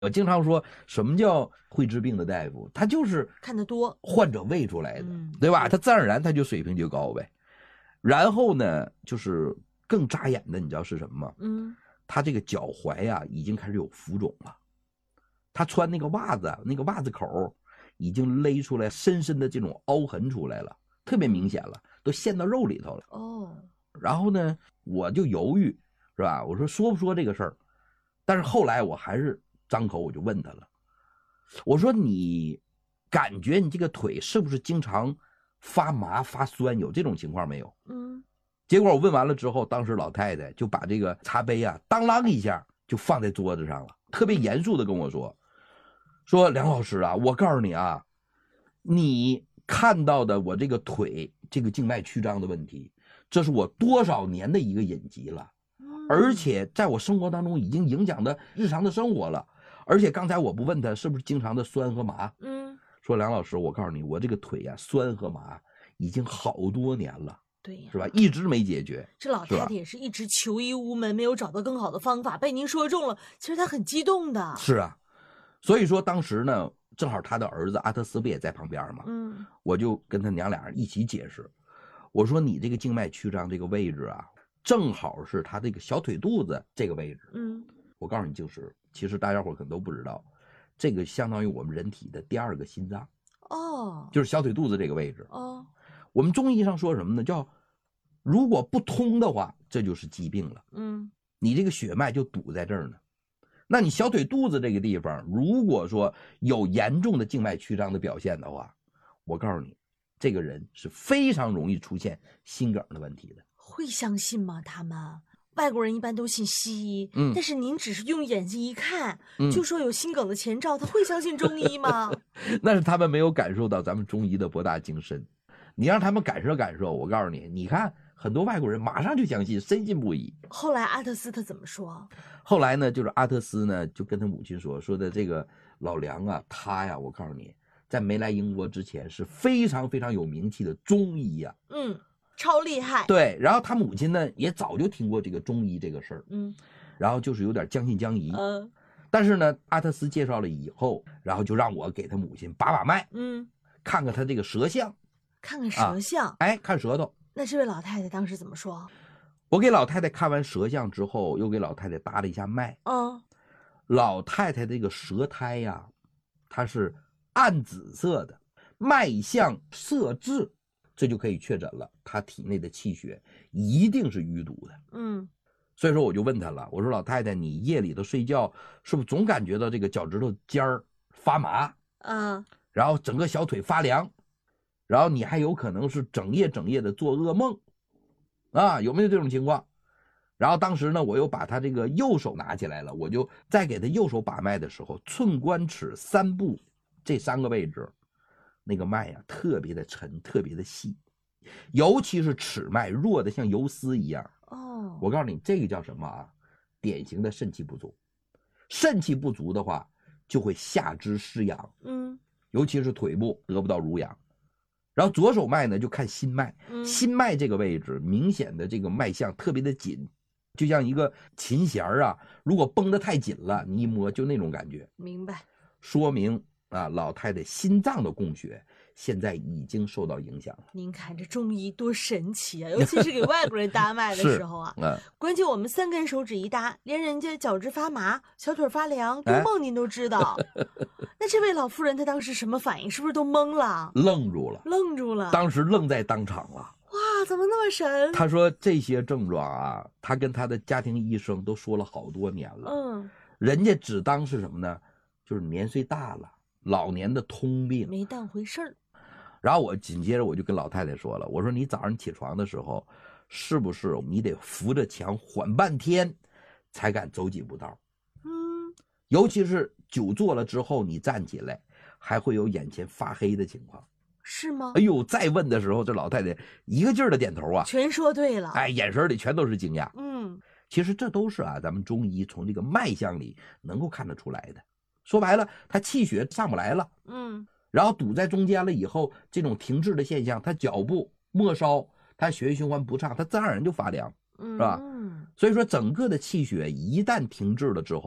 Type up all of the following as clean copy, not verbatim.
我经常说什么叫会治病的大夫，他就是看得多， 患者喂出来的，对吧？他自然而然他就水平就高呗。然后呢，就是更扎眼的，你知道是什么吗？他这个脚踝呀已经开始有浮肿了，他穿那个袜子，那个袜子口已经勒出来深深的这种凹痕出来了，特别明显了，都陷到肉里头了。然后呢，我就犹豫，是吧？我说不说这个事儿？但是后来我还是张口我就问他了，我说你感觉你这个腿是不是经常发麻发酸，有这种情况没有？结果我问完了之后，当时老太太就把这个茶杯啊当啷一下就放在桌子上了，特别严肃的跟我说梁老师啊，我告诉你啊，你看到的我这个腿这个静脉曲张的问题，这是我多少年的一个隐疾了，而且在我生活当中已经影响的日常的生活了。而且刚才我不问他是不是经常的酸和麻，说梁老师，我告诉你，我这个腿啊酸和麻已经好多年了， 对呀， 是吧？一直没解决。 这老太太也是一直求医无门，没有找到更好的方法，被您说中了，其实她很激动的。 是啊，所以说当时呢，正好他的儿子阿特斯不也在旁边吗？我就跟他娘俩人一起解释，我说你这个静脉曲张这个位置啊，正好是他这个小腿肚子这个位置。我告诉你，就是其实大家伙可能都不知道，这个相当于我们人体的第二个心脏。就是小腿肚子这个位置。我们中医上说什么呢？叫如果不通的话，这就是疾病了。你这个血脉就堵在这儿呢。那你小腿肚子这个地方，如果说有严重的静脉曲张的表现的话，我告诉你，这个人是非常容易出现心梗的问题的。 会相信吗？他们外国人一般都信西医，但是您只是用眼睛一看，就说有心梗的前兆，他会相信中医吗？ 那是他们没有感受到咱们中医的博大精深。你让他们感受感受，我告诉你，你看很多外国人马上就相信，深信不疑。 后来阿特斯他怎么说？ 后来呢，就是阿特斯呢就跟他母亲说的这个老梁啊，他呀，我告诉你，在没来英国之前是非常非常有名气的中医呀。 超厉害。 对，然后他母亲呢也早就听过这个中医这个事儿，然后就是有点将信将疑。但是呢，阿特斯介绍了以后，然后就让我给他母亲把脉，看看他这个舌象， 看看舌象， 看舌头。 那这位老太太当时怎么说？ 我给老太太看完舌象之后，又给老太太搭了一下脉。老太太这个舌苔呀，它是暗紫色的，脉象色滞，这就可以确诊了，她体内的气血一定是淤堵的。所以说我就问她了，我说老太太，你夜里头睡觉是不是总感觉到这个脚趾头尖儿发麻？然后整个小腿发凉，然后你还有可能是整夜的做噩梦啊，有没有这种情况？然后当时呢，我又把他这个右手拿起来了，我就在给他右手把脉的时候，寸关尺三部这3个位置，那个脉呀特别的沉，特别的细，尤其是尺脉弱的像游丝一样。我告诉你，这个叫什么啊？典型的肾气不足。肾气不足的话，就会下肢失养，尤其是腿部得不到濡养。然后左手脉呢，就看心脉，心脉这个位置明显的这个脉象特别的紧，就像一个琴弦啊，如果绷得太紧了，你一摸就那种感觉。 明白。 说明啊，老太太心脏的供血现在已经受到影响了。 您看这中医多神奇啊，尤其是给外国人搭脉的时候啊。关键我们3根手指一搭，连人家脚趾发麻、小腿发凉、多梦您都知道。那这位老妇人她当时什么反应？是不是都懵了？ 愣住了，当时愣在当场了。 哇，怎么那么神？ 他说这些症状啊，他跟他的家庭医生都说了好多年了。人家只当是什么呢？就是年岁大了，老年的通病， 没当回事儿。 然后我紧接着我就跟老太太说了，我说你早上起床的时候，是不是你得扶着墙缓半天，才敢走几步道？尤其是久坐了之后，你站起来还会有眼前发黑的情况。 是吗？ 哎呦，再问的时候，这老太太一个劲儿的点头啊， 全说对了。 眼神里全都是惊讶。其实这都是啊，咱们中医从这个脉象里能够看得出来的。说白了，他气血上不来了，然后堵在中间了以后，这种停滞的现象，他脚部末梢，他血液循环不畅，他自然而然就发凉，是吧？所以说整个的气血一旦停滞了之后，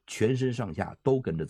全身上下都跟着走。